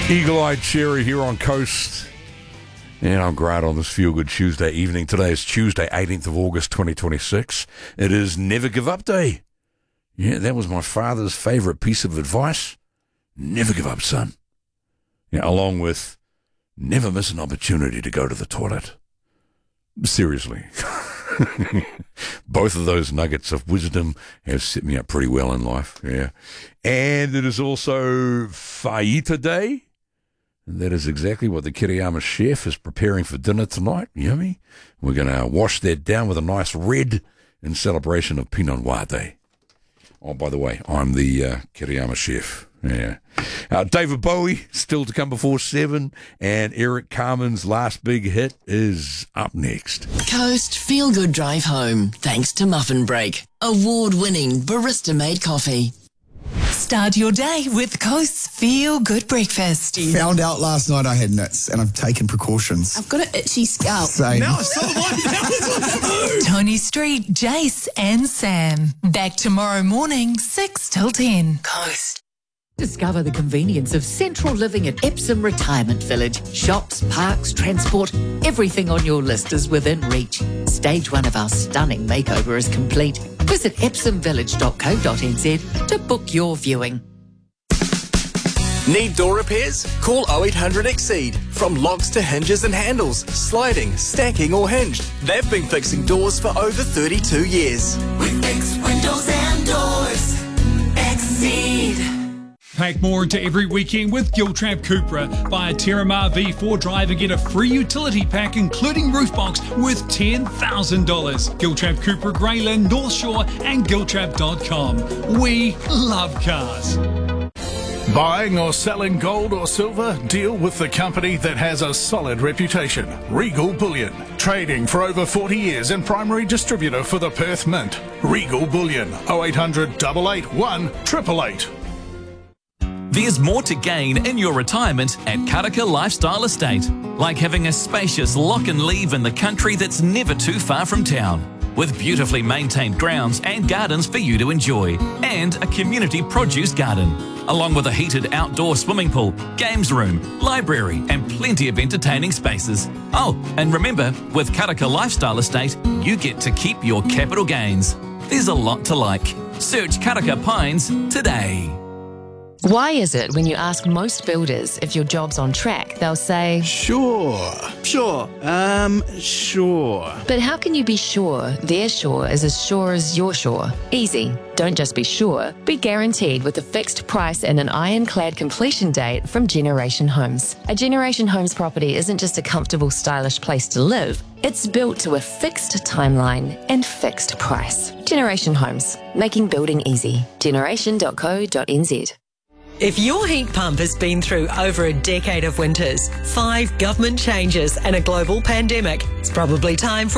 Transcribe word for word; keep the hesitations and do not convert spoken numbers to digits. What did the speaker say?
Eagle-eyed Cherry here on Coast. And I'm great on this Feel Good Tuesday evening. Today is Tuesday, eighteenth of August, twenty twenty-six. It is Never Give Up Day. Yeah, that was my father's favourite piece of advice. Never give up, son. Yeah, along with never miss an opportunity to go to the toilet. Seriously. Both of those nuggets of wisdom have set me up pretty well in life. Yeah. And it is also Fajita Day. And that is exactly what the Kiriyama chef is preparing for dinner tonight. Yummy. We're going to wash that down with a nice red in celebration of Pinot Noir Day. Oh, by the way, I'm the uh, Kiriyama chef. Yeah. Uh, David Bowie, still to come before seven, and Eric Carmen's last big hit is up next. Coast Feel Good Drive Home, thanks to Muffin Break, award-winning barista-made coffee. Start your day with Coast's Feel Good Breakfast. Found out last night I had nits, and I've taken precautions. I've got an itchy scalp. Same. Now it's not like that. Tony Street, Jace and Sam. Back tomorrow morning, six till ten. Coast. Discover the convenience of central living at Epsom Retirement Village. Shops, parks, transport, everything on your list is within reach. Stage one of our stunning makeover is complete. Visit epsom village dot co dot n z to book your viewing. Need door repairs? Call oh eight hundred Exceed. From locks to hinges and handles, sliding, stacking or hinged, they've been fixing doors for over thirty-two years. We fix windows and doors. Exceed. Pack more into every weekend with Giltrap Cupra. Buy a Terramar V four drive and get a free utility pack including roof box worth ten thousand dollars. Giltrap Cupra, Greyland, North Shore and giltrap dot com. We love cars. Buying or selling gold or silver? Deal with the company that has a solid reputation. Regal Bullion. Trading for over forty years and primary distributor for the Perth Mint. Regal Bullion. oh eight hundred, eight eight one, eight eight eight. There's more to gain in your retirement at Karaka Lifestyle Estate, like having a spacious lock and leave in the country that's never too far from town, with beautifully maintained grounds and gardens for you to enjoy, and a community produce garden, along with a heated outdoor swimming pool, games room, library and plenty of entertaining spaces. Oh, and remember, with Karaka Lifestyle Estate, you get to keep your capital gains. There's a lot to like. Search Karaka Pines today. Why is it when you ask most builders if your job's on track, they'll say, Sure, sure, um, sure. But how can you be sure their sure is as sure as your sure? Easy. Don't just be sure, be guaranteed with a fixed price and an ironclad completion date from Generation Homes. A Generation Homes property isn't just a comfortable, stylish place to live. It's built to a fixed timeline and fixed price. Generation Homes, making building easy. generation dot co dot n z. If your heat pump has been through over a decade of winters, five government changes and a global pandemic, it's probably time for